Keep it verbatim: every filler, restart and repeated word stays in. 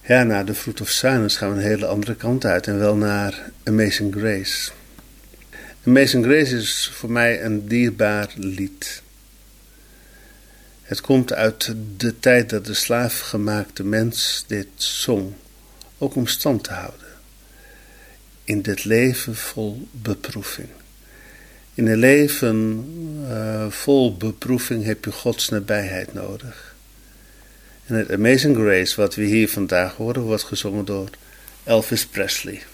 Ja, na The Fruit of Silence gaan we een hele andere kant uit en wel naar Amazing Grace. Amazing Grace is voor mij een dierbaar lied. Het komt uit de tijd dat de slaafgemaakte mens dit zong, ook om stand te houden. In dit leven vol beproeving. In een leven uh, vol beproeving heb je Gods nabijheid nodig. En het Amazing Grace, wat we hier vandaag horen, wordt gezongen door Elvis Presley.